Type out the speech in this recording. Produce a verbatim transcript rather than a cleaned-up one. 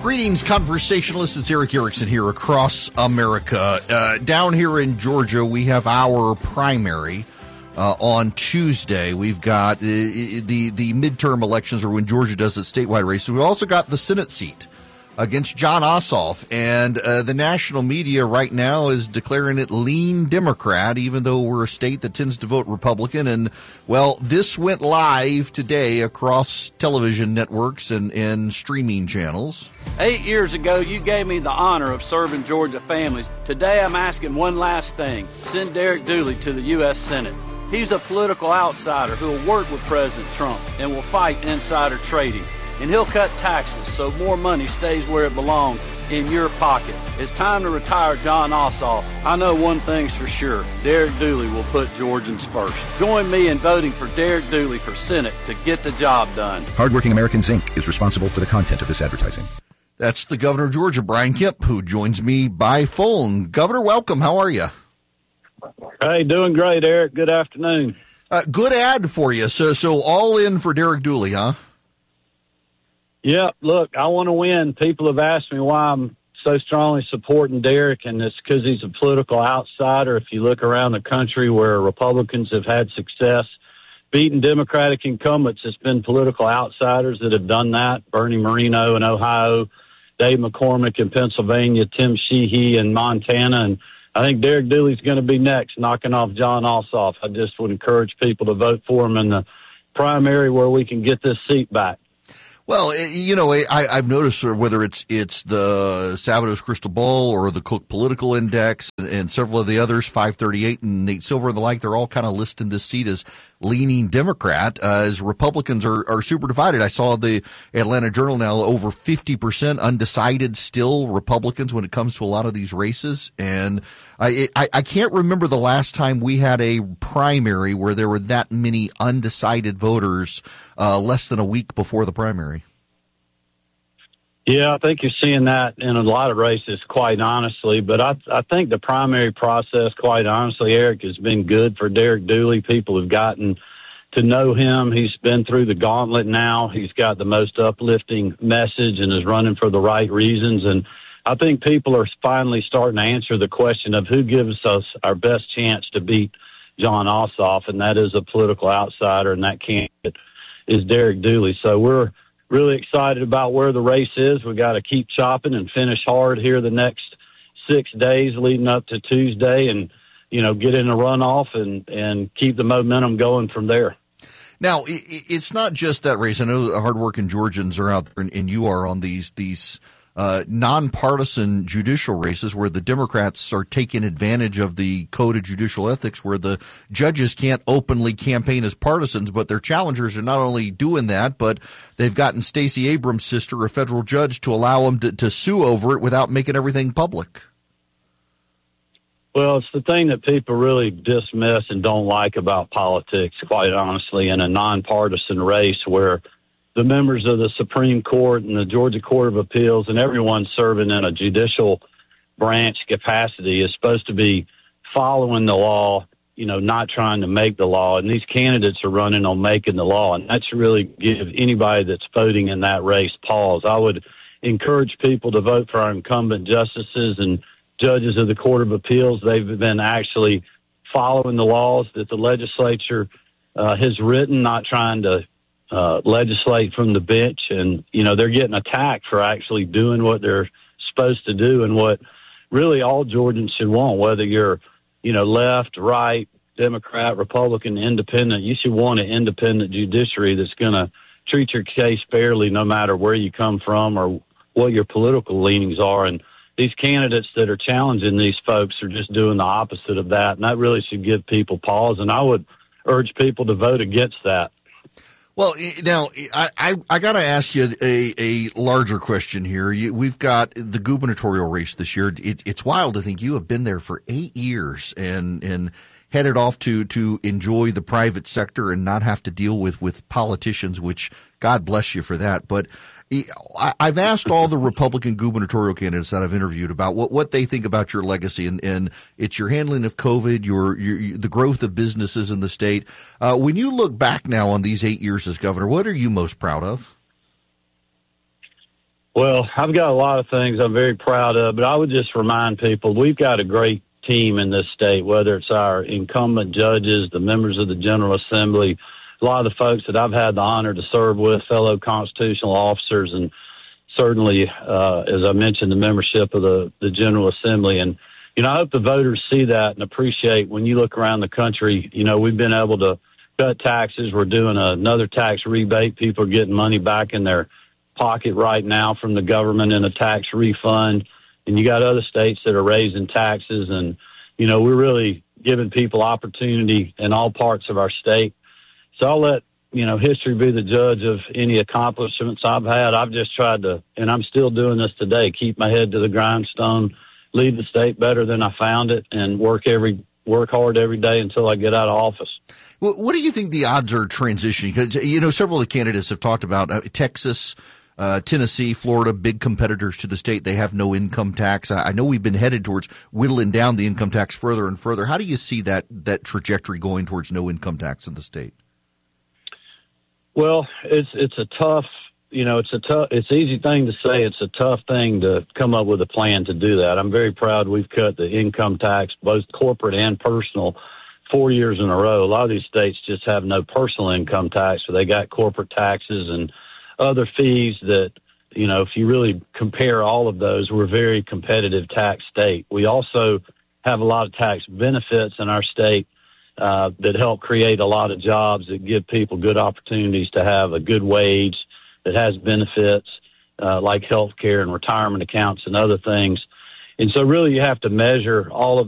Greetings, conversationalists. It's Erick Erickson here across America. Uh, down here in Georgia, we have our primary uh, on Tuesday. We've got the, the the midterm elections, or when Georgia does its statewide races. We've also got the Senate seat against Jon Ossoff, and uh, the national media right now is declaring it lean Democrat, even though we're a state that tends to vote Republican. And, well, this went live today across television networks and, and streaming channels. Eight years ago, you gave me the honor of serving Georgia families. Today, I'm asking one last thing. Send Derek Dooley to the U S Senate. He's a political outsider who will work with President Trump and will fight insider trading. And he'll cut taxes so more money stays where it belongs, in your pocket. It's time to retire Jon Ossoff. I know one thing's for sure. Derek Dooley will put Georgians first. Join me in voting for Derek Dooley for Senate to get the job done. Hardworking Americans, Incorporated is responsible for the content of this advertising. That's the governor of Georgia, Brian Kemp, who joins me by phone. Governor, welcome. How are you? Hey, doing great, Eric. Good afternoon. Uh, good ad for you. So, so all in for Derek Dooley, huh? Yeah, look, I want to win. People have asked me why I'm so strongly supporting Derek, and it's because he's a political outsider. If you look around the country where Republicans have had success beating Democratic incumbents, it's been political outsiders that have done that. Bernie Moreno in Ohio, Dave McCormick in Pennsylvania, Tim Sheehy in Montana, and I think Derek Dooley's going to be next, knocking off Jon Ossoff. I just would encourage people to vote for him in the primary where we can get this seat back. Well, you know, I, I've noticed whether it's it's the Savados Crystal Ball or the Cook Political Index and, and several of the others, five thirty-eight and Nate Silver and the like, they're all kind of listing this seat as leaning Democrat, uh, as Republicans are, are super divided. I saw the Atlanta Journal now over fifty percent undecided still Republicans when it comes to a lot of these races. And I, I, I can't remember the last time we had a primary where there were that many undecided voters uh, less than a week before the primary. Yeah, I think you're seeing that in a lot of races, quite honestly. But I, I think the primary process, quite honestly, Eric, has been good for Derek Dooley. People have gotten to know him. He's been through the gauntlet now. He's got the most uplifting message and is running for the right reasons. And I think people are finally starting to answer the question of who gives us our best chance to beat Jon Ossoff, and that is a political outsider, and that candidate is Derek Dooley. So we're really excited about where the race is. We got to keep chopping and finish hard here the next six days leading up to Tuesday, and you know, get in a runoff and and keep the momentum going from there. Now, it's not just that race. I know the hardworking Georgians are out there, and, and you are on these these uh, nonpartisan judicial races where the Democrats are taking advantage of the code of judicial ethics, where the judges can't openly campaign as partisans, but their challengers are not only doing that, but they've gotten Stacey Abrams' sister, a federal judge, to allow them to, to sue over it without making everything public. Well, it's the thing that people really dismiss and don't like about politics, quite honestly, in a nonpartisan race where the members of the Supreme Court and the Georgia Court of Appeals and everyone serving in a judicial branch capacity is supposed to be following the law, you know, not trying to make the law. And these candidates are running on making the law, and that should really give anybody that's voting in that race pause. I would encourage people to vote for our incumbent justices and judges of the Court of Appeals. They've been actually following the laws that the legislature uh, has written, not trying to uh, legislate from the bench. And, you know, they're getting attacked for actually doing what they're supposed to do and what really all Georgians should want, whether you're, you know, left, right, Democrat, Republican, independent. You should want an independent judiciary that's going to treat your case fairly no matter where you come from or what your political leanings are. And these candidates that are challenging these folks are just doing the opposite of that, and that really should give people pause, and I would urge people to vote against that. Well, now, I, I, I got to ask you a, a larger question here. You, we've got the gubernatorial race this year. It, it's wild to think you have been there for eight years and, and headed off to, to enjoy the private sector and not have to deal with, with politicians, which God bless you for that. But I've asked all the Republican gubernatorial candidates that I've interviewed about what, what they think about your legacy, and, and it's your handling of COVID, your, your the growth of businesses in the state. Uh, when you look back now on these eight years as governor, what are you most proud of? Well, I've got a lot of things I'm very proud of, but I would just remind people we've got a great team in this state, whether it's our incumbent judges, the members of the General Assembly, a lot of the folks that I've had the honor to serve with, fellow constitutional officers, and certainly, uh, as I mentioned, the membership of the, the General Assembly. And, you know, I hope the voters see that and appreciate when you look around the country, you know, we've been able to cut taxes. We're doing another tax rebate. People are getting money back in their pocket right now from the government in a tax refund. And you got other states that are raising taxes. And, you know, we're really giving people opportunity in all parts of our state. So I'll let, you know, history be the judge of any accomplishments I've had. I've just tried to, and I'm still doing this today, keep my head to the grindstone, leave the state better than I found it, and work every work hard every day until I get out of office. Well, what do you think the odds are transitioning? Because, you know, several of the candidates have talked about uh, Texas, uh, Tennessee, Florida, big competitors to the state. They have no income tax. I, I know we've been headed towards whittling down the income tax further and further. How do you see that that trajectory going towards no income tax in the state? Well, it's it's a tough, you know, it's a tough, it's an easy thing to say. It's a tough thing to come up with a plan to do that. I'm very proud we've cut the income tax, both corporate and personal, four years in a row. A lot of these states just have no personal income tax, so they got corporate taxes and other fees that, you know, if you really compare all of those, we're a very competitive tax state. We also have a lot of tax benefits in our state Uh, that help create a lot of jobs, that give people good opportunities to have a good wage, that has benefits uh, like health care and retirement accounts and other things. And so really you have to measure all of